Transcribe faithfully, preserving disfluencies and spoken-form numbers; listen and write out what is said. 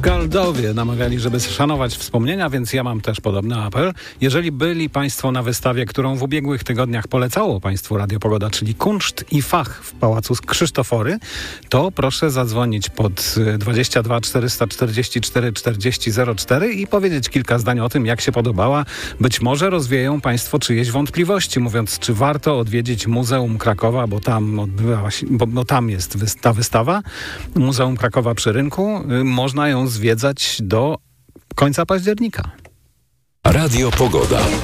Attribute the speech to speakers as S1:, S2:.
S1: Skaldowie namawiali, żeby szanować wspomnienia, więc ja mam też podobny apel. Jeżeli byli Państwo na wystawie, którą w ubiegłych tygodniach polecało Państwu Radio Pogoda, czyli Kunszt i Fach w Pałacu Krzysztofory, to proszę zadzwonić pod dwadzieścia dwa czterysta czterdzieści cztery czterdzieści zero cztery i powiedzieć kilka zdań o tym, jak się podobała. Być może rozwieją Państwo czyjeś wątpliwości, mówiąc, czy warto odwiedzić Muzeum Krakowa, bo tam odbywała się, bo, bo tam jest ta wystawa. Muzeum Krakowa przy Rynku. Można ją zwiedzać do końca października.
S2: Radio Pogoda.